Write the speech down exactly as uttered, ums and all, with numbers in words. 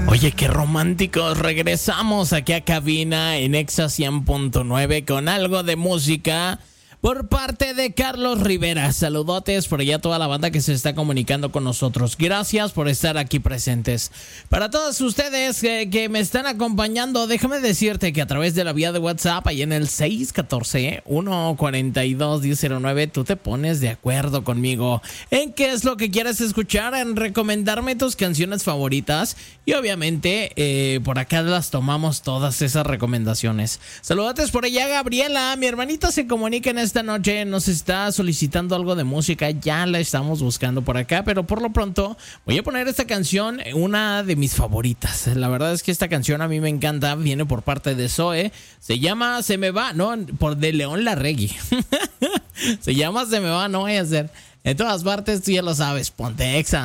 Oye, qué románticos. Regresamos aquí a cabina en Exa cien punto nueve con algo de música por parte de Carlos Rivera. Saludotes por allá a toda la banda que se está comunicando con nosotros. Gracias por estar aquí presentes. Para todos ustedes que, que me están acompañando, déjame decirte que a través de la vía de WhatsApp, ahí en el seis uno cuatro, uno cuatro dos, uno cero cero nueve, tú te pones de acuerdo conmigo en qué es lo que quieres escuchar, en recomendarme tus canciones favoritas y obviamente eh, por acá las tomamos todas esas recomendaciones. Saludotes por allá, Gabriela. Mi hermanita se comunica en esta noche, nos está solicitando algo de música, ya la estamos buscando por acá, pero por lo pronto voy a poner esta canción, una de mis favoritas. La verdad es que esta canción a mí me encanta, viene por parte de Zoe, se llama Se Me Va, no, por de León Larregui. Se llama Se Me Va, no voy a hacer. En todas partes tú ya lo sabes, ponte Exa.